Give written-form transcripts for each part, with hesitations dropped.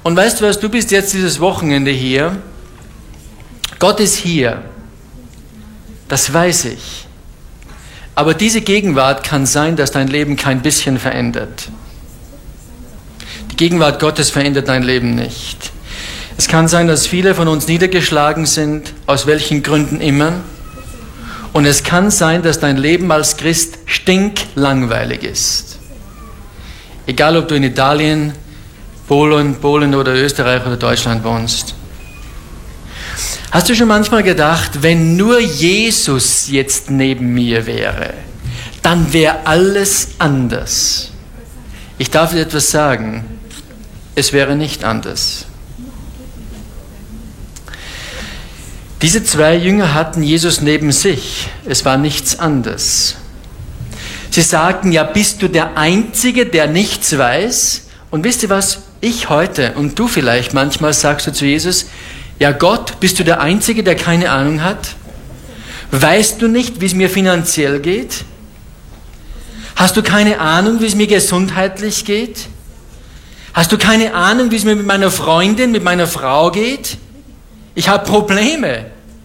Und weißt du was, du bist jetzt dieses Wochenende hier. Gott ist hier. Das weiß ich. Aber diese Gegenwart kann sein, dass dein Leben kein bisschen verändert. Die Gegenwart Gottes verändert dein Leben nicht. Es kann sein, dass viele von uns niedergeschlagen sind, aus welchen Gründen immer. Und es kann sein, dass dein Leben als Christ stinklangweilig ist. Egal, ob du in Italien, Polen oder Österreich oder Deutschland wohnst. Hast du schon manchmal gedacht, wenn nur Jesus jetzt neben mir wäre, dann wäre alles anders? Ich darf dir etwas sagen, es wäre nicht anders. Diese zwei Jünger hatten Jesus neben sich, es war nichts anderes. Sie sagten, ja, bist du der Einzige, der nichts weiß? Und wisst ihr was, ich heute und du vielleicht manchmal sagst du zu Jesus, ja Gott, bist du der Einzige, der keine Ahnung hat? Weißt du nicht, wie es mir finanziell geht? Hast du keine Ahnung, wie es mir gesundheitlich geht? Hast du keine Ahnung, wie es mir mit meiner Freundin, mit meiner Frau geht? Ich habe Probleme.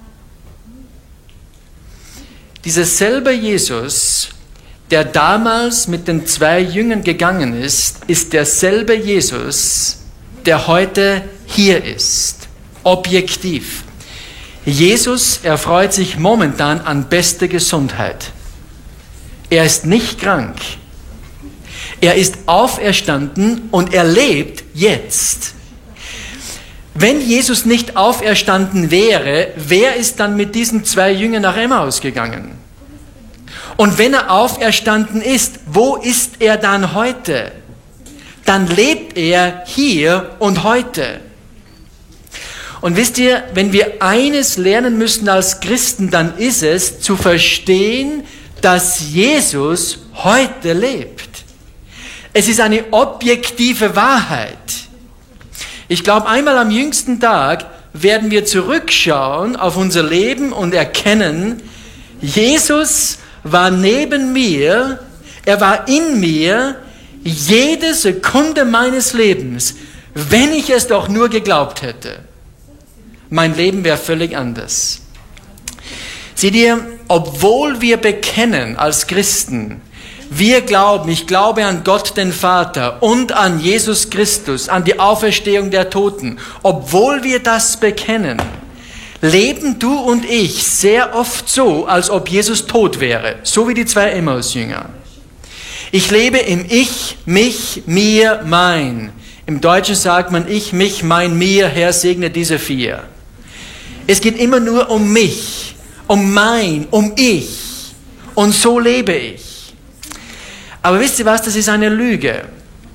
Dieser selbe Jesus, der damals mit den zwei Jüngern gegangen ist derselbe Jesus, der heute hier ist. Objektiv. Jesus erfreut sich momentan an bester Gesundheit. Er ist nicht krank. Er ist auferstanden und er lebt jetzt. Wenn Jesus nicht auferstanden wäre, wer ist dann mit diesen zwei Jüngern nach Emmaus gegangen? Und wenn er auferstanden ist, wo ist er dann heute? Dann lebt er hier und heute. Und wisst ihr, wenn wir eines lernen müssen als Christen, dann ist es zu verstehen, dass Jesus heute lebt. Es ist eine objektive Wahrheit. Ich glaube, einmal am jüngsten Tag werden wir zurückschauen auf unser Leben und erkennen, Jesus war neben mir, er war in mir, jede Sekunde meines Lebens, wenn ich es doch nur geglaubt hätte. Mein Leben wäre völlig anders. Seht ihr, obwohl wir bekennen als Christen, wir glauben, ich glaube an Gott den Vater und an Jesus Christus, an die Auferstehung der Toten, obwohl wir das bekennen, leben du und ich sehr oft so, als ob Jesus tot wäre, so wie die zwei Emmaus-Jünger. Ich lebe im Ich, mich, mir, mein. Im Deutschen sagt man ich, mich, mein, mir, Herr segne diese vier. Es geht immer nur um mich, um mein, um ich. Und so lebe ich. Aber wisst ihr was, das ist eine Lüge.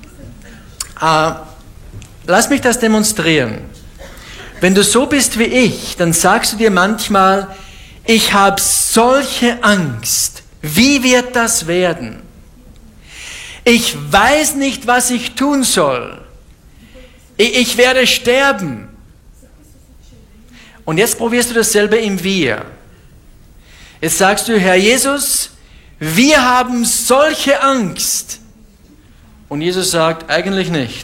Lass mich das demonstrieren. Wenn du so bist wie ich, dann sagst du dir manchmal, ich habe solche Angst. Wie wird das werden? Ich weiß nicht, was ich tun soll. Ich werde sterben. Und jetzt probierst du dasselbe im Wir. Jetzt sagst du, Herr Jesus, wir haben solche Angst. Und Jesus sagt, eigentlich nicht.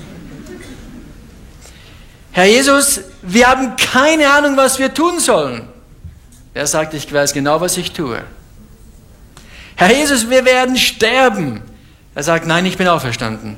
Herr Jesus, wir haben keine Ahnung, was wir tun sollen. Er sagt, ich weiß genau, was ich tue. Herr Jesus, wir werden sterben. Er sagt, nein, ich bin auferstanden.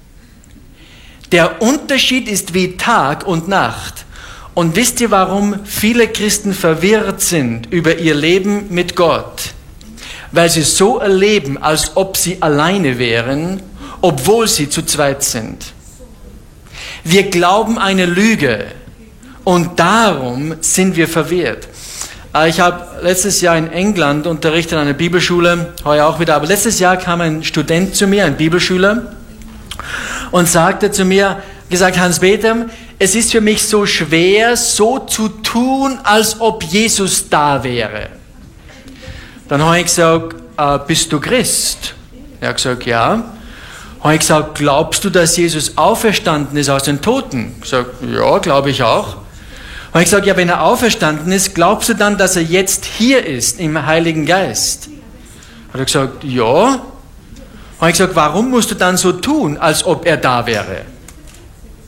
Der Unterschied ist wie Tag und Nacht. Und wisst ihr, warum viele Christen verwirrt sind über ihr Leben mit Gott? Weil sie so erleben, als ob sie alleine wären, obwohl sie zu zweit sind. Wir glauben eine Lüge und darum sind wir verwirrt. Ich habe letztes Jahr in England unterrichtet an einer Bibelschule, heuer auch wieder, aber letztes Jahr kam ein Student zu mir, ein Bibelschüler, und sagte zu mir, gesagt, Hans-Peter, es ist für mich so schwer, so zu tun, als ob Jesus da wäre. Dann habe ich gesagt, bist du Christ? Er hat gesagt, ja. Habe ich gesagt, glaubst du, dass Jesus auferstanden ist aus den Toten? Ich gesagt, ja, glaube ich auch. Habe ich gesagt, ja, wenn er auferstanden ist, glaubst du dann, dass er jetzt hier ist, im Heiligen Geist? Hat er gesagt, ja. Habe ich gesagt, warum musst du dann so tun, als ob er da wäre?